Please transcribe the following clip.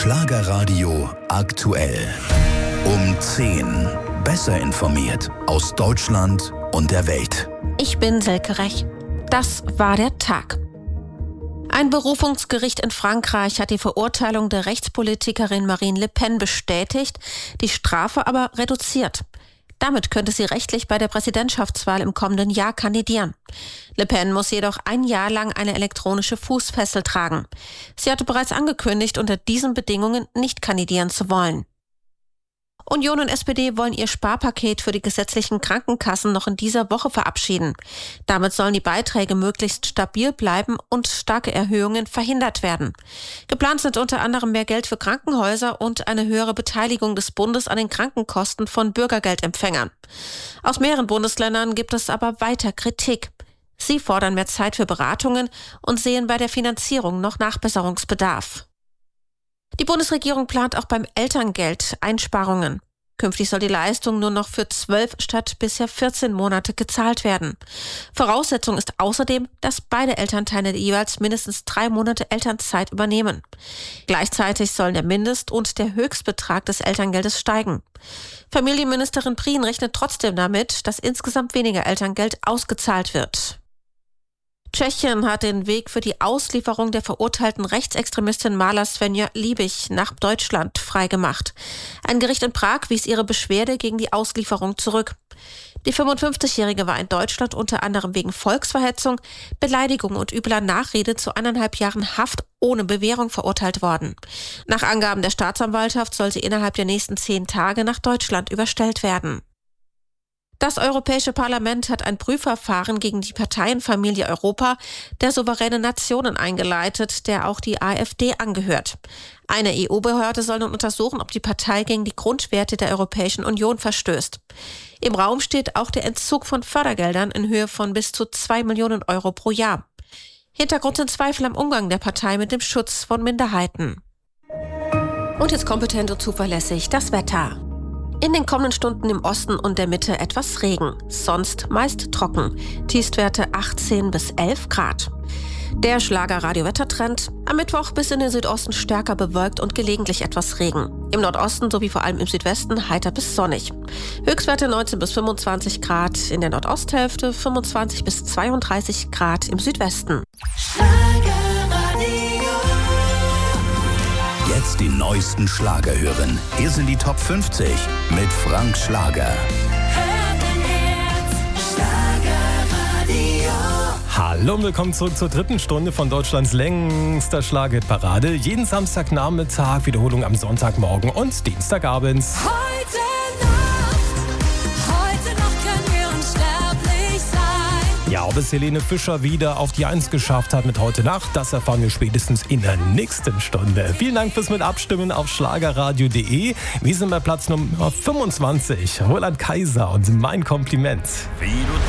Schlagerradio aktuell. Um 10. Besser informiert aus Deutschland und der Welt. Ich bin Silke Rech. Das war der Tag. Ein Berufungsgericht in Frankreich hat die Verurteilung der Rechtspolitikerin Marine Le Pen bestätigt, die Strafe aber reduziert. Damit könnte sie rechtlich bei der Präsidentschaftswahl im kommenden Jahr kandidieren. Le Pen muss jedoch ein Jahr lang eine elektronische Fußfessel tragen. Sie hatte bereits angekündigt, unter diesen Bedingungen nicht kandidieren zu wollen. Union und SPD wollen ihr Sparpaket für die gesetzlichen Krankenkassen noch in dieser Woche verabschieden. Damit sollen die Beiträge möglichst stabil bleiben und starke Erhöhungen verhindert werden. Geplant sind unter anderem mehr Geld für Krankenhäuser und eine höhere Beteiligung des Bundes an den Krankenkosten von Bürgergeldempfängern. Aus mehreren Bundesländern gibt es aber weiter Kritik. Sie fordern mehr Zeit für Beratungen und sehen bei der Finanzierung noch Nachbesserungsbedarf. Die Bundesregierung plant auch beim Elterngeld Einsparungen. Künftig soll die Leistung nur noch für 12 statt bisher 14 Monate gezahlt werden. Voraussetzung ist außerdem, dass beide Elternteile jeweils mindestens 3 Monate Elternzeit übernehmen. Gleichzeitig sollen der Mindest- und der Höchstbetrag des Elterngeldes steigen. Familienministerin Prien rechnet trotzdem damit, dass insgesamt weniger Elterngeld ausgezahlt wird. Tschechien hat den Weg für die Auslieferung der verurteilten Rechtsextremistin Marla Svenja Liebig nach Deutschland freigemacht. Ein Gericht in Prag wies ihre Beschwerde gegen die Auslieferung zurück. Die 55-Jährige war in Deutschland unter anderem wegen Volksverhetzung, Beleidigung und übler Nachrede zu 1,5 Jahren Haft ohne Bewährung verurteilt worden. Nach Angaben der Staatsanwaltschaft soll sie innerhalb der nächsten 10 Tage nach Deutschland überstellt werden. Das Europäische Parlament hat ein Prüfverfahren gegen die Parteienfamilie Europa der souveränen Nationen eingeleitet, der auch die AfD angehört. Eine EU-Behörde soll nun untersuchen, ob die Partei gegen die Grundwerte der Europäischen Union verstößt. Im Raum steht auch der Entzug von Fördergeldern in Höhe von bis zu 2 Millionen Euro pro Jahr. Hintergrund sind Zweifel am Umgang der Partei mit dem Schutz von Minderheiten. Und jetzt kompetent und zuverlässig das Wetter. In den kommenden Stunden im Osten und der Mitte etwas Regen, sonst meist trocken. Tiefstwerte 18 bis 11 Grad. Der Schlager-Radio-Wettertrend: am Mittwoch bis in den Südosten stärker bewölkt und gelegentlich etwas Regen. Im Nordosten sowie vor allem im Südwesten heiter bis sonnig. Höchstwerte 19 bis 25 Grad in der Nordosthälfte, 25 bis 32 Grad im Südwesten. Jetzt die neuesten Schlager hören. Hier sind die Top 50 mit Frank Schlager. Hallo und willkommen zurück zur 3. Stunde von Deutschlands längster Schlagerparade. Jeden Samstagnachmittag, Wiederholung am Sonntagmorgen und Dienstagabend. Heute Nacht können wir unsterblich sein. Ja, ob es Helene Fischer wieder auf die 1 geschafft hat mit Heute Nacht, das erfahren wir spätestens in der nächsten Stunde. Vielen Dank fürs Mitabstimmen auf schlagerradio.de. Wir sind bei Platz Nummer 25. Roland Kaiser und Mein Kompliment.